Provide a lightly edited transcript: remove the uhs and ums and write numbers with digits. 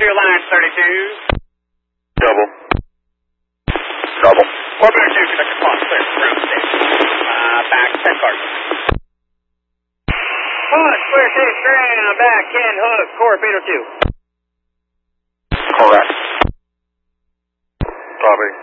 Alliance 32. Double. Double. Orbiter 2, conduct your clock, clear, ground station. Back 10 cars. Clear safe ground, back 10 hook, Corp 802. Correct. Copy.